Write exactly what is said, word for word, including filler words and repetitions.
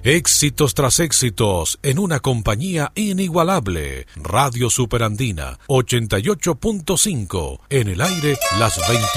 Éxitos tras éxitos en una compañía inigualable. Radio Superandina ochenta y ocho punto cinco en el aire las veinte